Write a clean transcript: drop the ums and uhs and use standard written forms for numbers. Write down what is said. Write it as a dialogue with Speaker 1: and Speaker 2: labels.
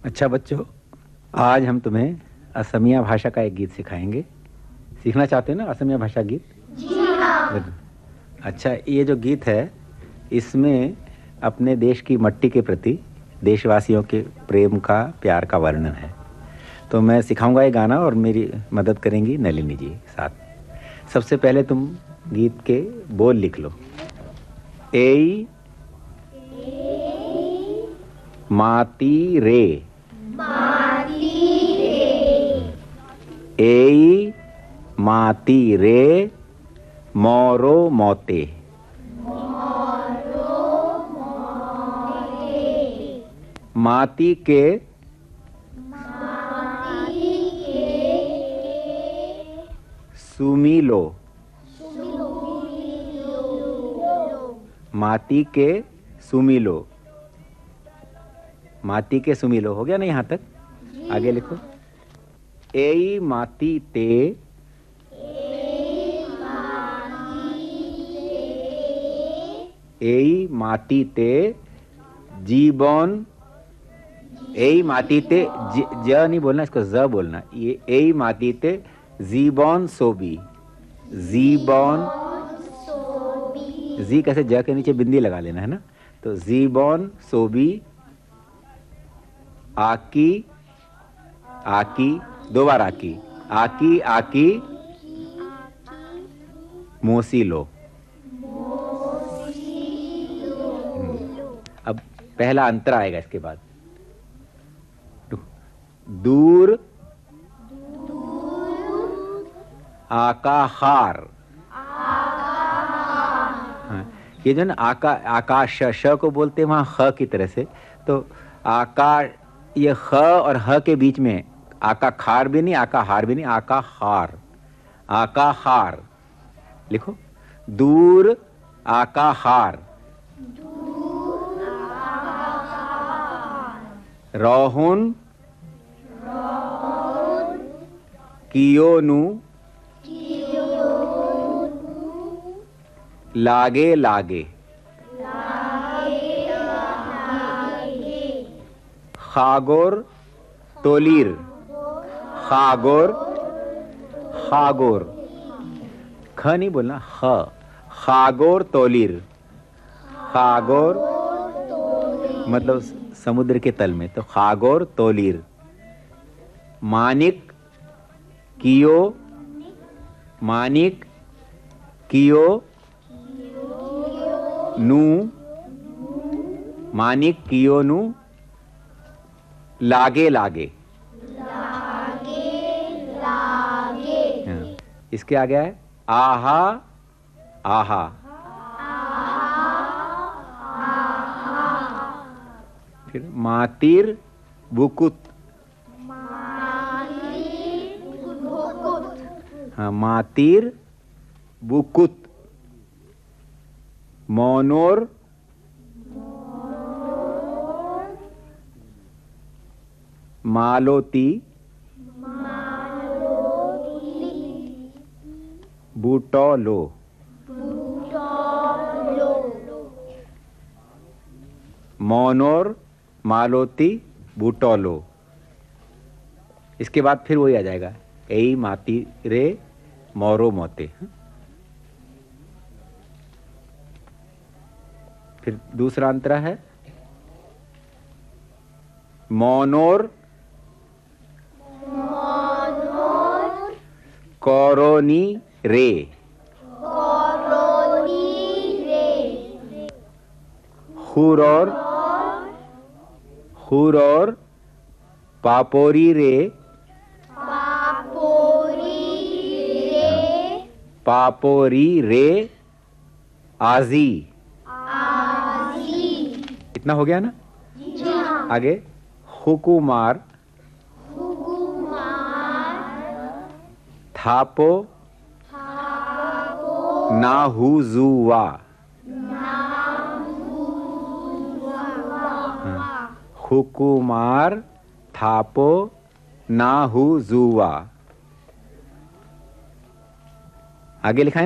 Speaker 1: अच्छा बच्चों, आज हम तुम्हें असमिया भाषा का एक गीत सिखाएंगे। सीखना चाहते हो ना असमिया भाषा गीत?
Speaker 2: जी हाँ।
Speaker 1: अच्छा, ये जो गीत है इसमें अपने देश की मट्टी के प्रति देशवासियों के प्रेम का, प्यार का वर्णन है। तो मैं सिखाऊंगा ये गाना और मेरी मदद करेंगी नलिनी जी साथ। सबसे पहले तुम गीत के बोल लिख लो। ए माती रे, ए माती रे मोरो मोते, माती के सुमिलो, माती के सुमिलो, माती के सुमिलो हो गया ना यहाँ तक? आगे लिखो। एई माती ते, एई माती ते जीवन, एई माती ते ज नहीं बोलना, इसको ज बोलना। ये एई माती ते जीवन सोबी, जीवन, जी कैसे ज के नीचे बिंदी लगा लेना है ना। तो जीवन सोबी आकी, आकी दो बार आकी, आकी आकी मोसीलो। अब पहला अंतर आएगा इसके बाद। दूर आकाहार, हाँ, ये जो ना आकाश श को बोलते हैं वहां ख की तरह से। तो आकाश, ये ख और ह के बीच में आका खार भी नहीं, आका हार भी नहीं, आका हार, आका हार लिखो। दूर आका हार, रोहुन कियोनु लागे लागे, खागोर तोलीर, खागोर, खागोर ख नहीं बोलना, ख, खागोर तोलीर, खागोर मतलब समुद्र के तल में, तो खागोर तोलीर। मानिक कियो, मानिक कियो नू, मानिक कियो नू लागे लागे, हाँ। इसके आगे है आहा, आहा, फिर मातिर बुकुत, हाँ, मातिर बुकुत। मोनोर मालोती, बूटोलो, मोनोर मालोती बूटोलो। इसके बाद फिर वही आ जाएगा, एई माती रे मोरो मोते। फिर दूसरा अंतरा है मोनोर कोरोनी रे, हुरोर, हुरोर पापोरी रे, पापोरी रे आजी। इतना हो गया ना? आगे हुकुमार, थापो नाहुजुआ, हुकुमार थापो नाहुजुआ। आगे लिखा है।